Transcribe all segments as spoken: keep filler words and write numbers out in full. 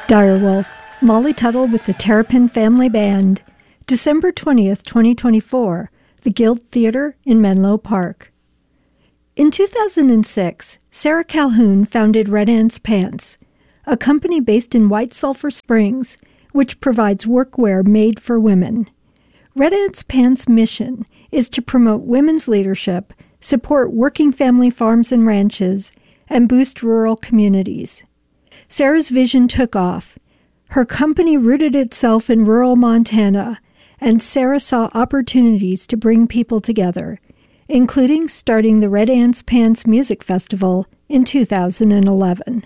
Direwolf, Molly Tuttle with the Terrapin Family Band, December twentieth, twenty twenty-four, the Guild Theater in Menlo Park. In two thousand six, Sarah Calhoun founded Red Ants Pants, a company based in White Sulphur Springs, which provides workwear made for women. Red Ants Pants' mission is to promote women's leadership, support working family farms and ranches, and boost rural communities. Sarah's vision took off. Her company rooted itself in rural Montana, and Sarah saw opportunities to bring people together, including starting the Red Ants Pants Music Festival in two thousand eleven.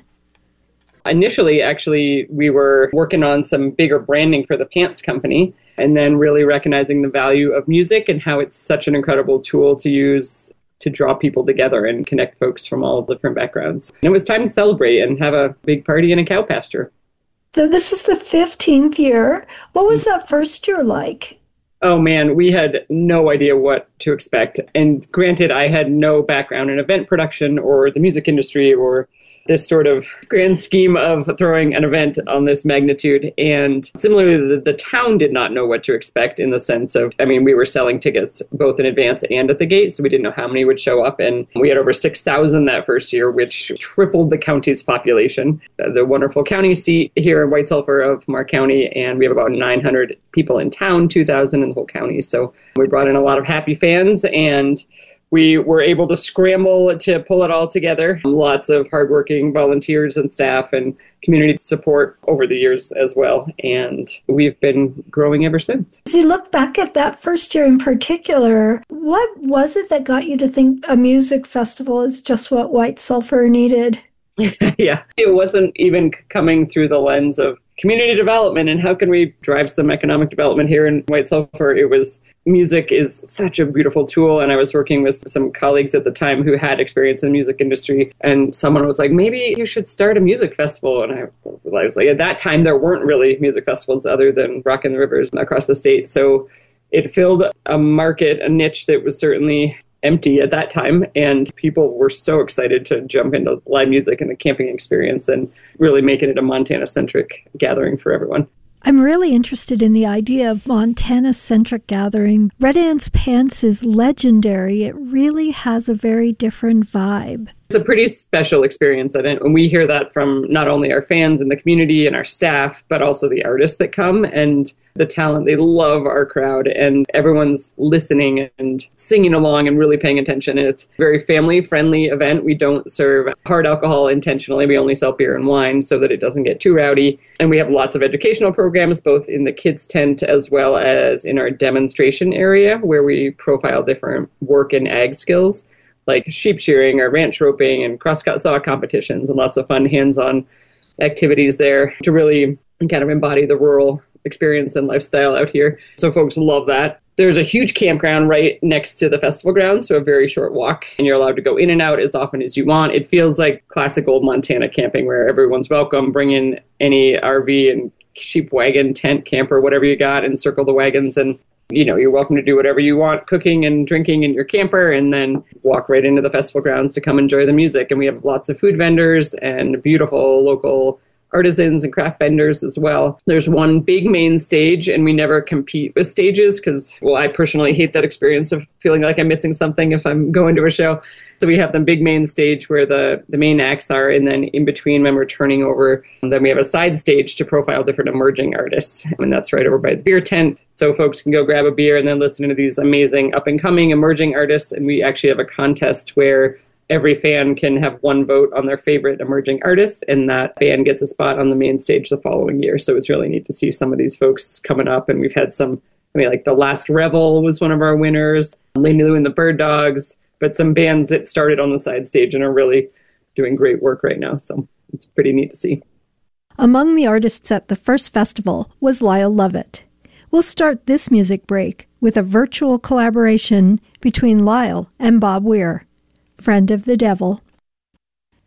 Initially, actually, we were working on some bigger branding for the pants company, and then really recognizing the value of music and how it's such an incredible tool to use to draw people together and connect folks from all different backgrounds. And it was time to celebrate and have a big party in a cow pasture. So this is the fifteenth year. What was that first year like? Oh man, we had no idea what to expect. And granted, I had no background in event production or the music industry or this sort of grand scheme of throwing an event on this magnitude. And similarly, the, the town did not know what to expect in the sense of, I mean, we were selling tickets both in advance and at the gate, so we didn't know how many would show up. And we had over six thousand that first year, which tripled the county's population. The wonderful county seat here in White Sulphur of Mark County, and we have about nine hundred people in town, two thousand in the whole county. So we brought in a lot of happy fans, and we were able to scramble to pull it all together. Lots of hardworking volunteers and staff and community support over the years as well. And we've been growing ever since. As you look back at that first year in particular, what was it that got you to think a music festival is just what White Sulphur needed? Yeah, it wasn't even coming through the lens of community development and how can we drive some economic development here in White Sulphur. It was music is such a beautiful tool. And I was working with some colleagues at the time who had experience in the music industry. And someone was like, maybe you should start a music festival. And I, I was like, at that time, there weren't really music festivals other than Rock in the Rivers across the state. So it filled a market, a niche that was certainly empty at that time. And people were so excited to jump into live music and the camping experience and really making it a Montana-centric gathering for everyone. I'm really interested in the idea of Montana-centric gathering. Red Ants Pants is legendary. It really has a very different vibe. It's a pretty special experience, and we hear that from not only our fans and the community and our staff, but also the artists that come and the talent. They love our crowd, and everyone's listening and singing along and really paying attention. And it's a very family-friendly event. We don't serve hard alcohol intentionally. We only sell beer and wine so that it doesn't get too rowdy. And we have lots of educational programs, both in the kids' tent as well as in our demonstration area, where we profile different work and ag skills, like sheep shearing or ranch roping and crosscut saw competitions, and lots of fun hands-on activities there to really kind of embody the rural experience and lifestyle out here. So folks love that. There's a huge campground right next to the festival grounds, so a very short walk, and you're allowed to go in and out as often as you want. It feels like classic old Montana camping where everyone's welcome. Bring in any R V and sheep wagon, tent, camper, whatever you got, and circle the wagons. And you know, you're welcome to do whatever you want, cooking and drinking in your camper, and then walk right into the festival grounds to come enjoy the music. And we have lots of food vendors and beautiful local artisans and craft vendors as well. There's one big main stage, and we never compete with stages because, well, I personally hate that experience of feeling like I'm missing something if I'm going to a show. So we have the big main stage where the, the main acts are, and then in between when we're turning over, then we have a side stage to profile different emerging artists. And that's right over by the beer tent. So folks can go grab a beer and then listen to these amazing up-and-coming emerging artists. And we actually have a contest where every fan can have one vote on their favorite emerging artist, and that band gets a spot on the main stage the following year. So it's really neat to see some of these folks coming up. And we've had some, I mean, like The Last Revel was one of our winners, Lady Lou and the Bird Dogs, but some bands that started on the side stage and are really doing great work right now. So it's pretty neat to see. Among the artists at the first festival was Lyle Lovett. We'll start this music break with a virtual collaboration between Lyle and Bob Weir, Friend of the Devil.